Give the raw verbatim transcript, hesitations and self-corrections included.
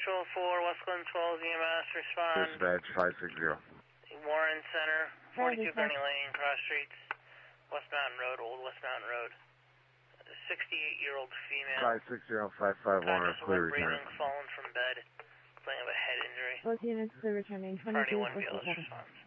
Patrol four, West Glen twelve, E M S, respond. Dispatch five six zero. Warren Center, forty-two Gurney Lane, Cross Streets, West Mountain Road, Old West Mountain Road. sixty-eight-year-old female. five six zero five five one, clear return. Breathing, fallen from bed, playing of a head injury. Both units clear returning. Party one, B L S response.